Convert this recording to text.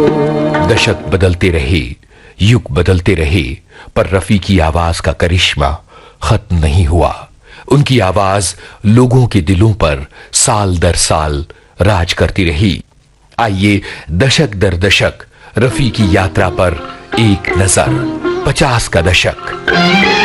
दशक बदलते रहे, युग बदलते रहे, पर रफी की आवाज का करिश्मा खत्म नहीं हुआ। उनकी आवाज लोगों के दिलों पर साल दर साल राज करती रही। आइए दशक दर दशक रफी की यात्रा पर एक नजर। 50 का दशक।